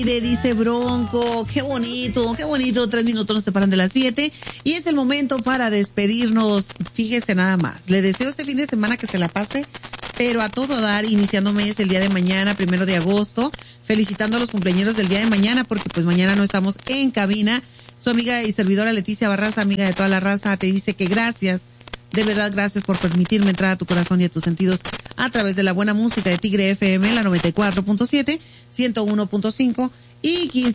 Dice Bronco, qué bonito, 3 minutos nos separan de las 7 y es el momento para despedirnos. Fíjese nada más, le deseo este fin de semana que se la pase, pero a todo dar, iniciando mes el día de mañana, 1 de agosto, felicitando a los cumpleaños del día de mañana, porque pues mañana no estamos en cabina. Su amiga y servidora Leticia Barraza, amiga de toda la raza, te dice que gracias, de verdad gracias por permitirme entrar a tu corazón y a tus sentidos a través de la buena música de Tigre FM, la 94.7, 101.5 y 15.